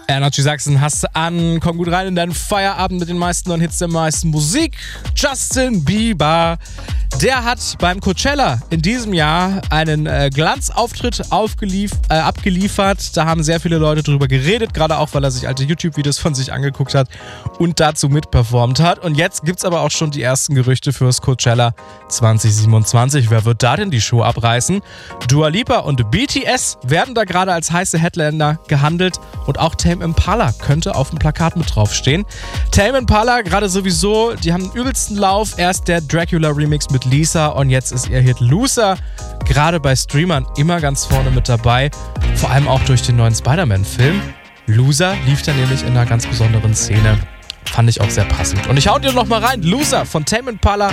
Energy Sachsen hast du an. Komm gut rein in deinen Feierabend mit den meisten neuen Hits der meisten Musik. Justin Bieber, der hat beim Coachella in diesem Jahr einen Glanzauftritt abgeliefert. Da haben sehr viele Leute drüber geredet, gerade auch, weil er sich alte YouTube-Videos von sich angeguckt hat und dazu mitperformt hat. Und jetzt gibt's aber auch schon die ersten Gerüchte fürs Coachella 2027. Wer wird da denn die Show abreißen? Dua Lipa und BTS werden da gerade als heiße Headliner gehandelt und auch Tame Impala könnte auf dem Plakat mit draufstehen. Tame Impala gerade sowieso, die haben den übelsten Lauf. Erst der Dracula-Remix mit Lisa und jetzt ist ihr Hit Loser gerade bei Streamern immer ganz vorne mit dabei. Vor allem auch durch den neuen Spider-Man-Film. Loser lief da nämlich in einer ganz besonderen Szene. Fand ich auch sehr passend. Und ich hau dir noch mal rein. Loser von Tame Impala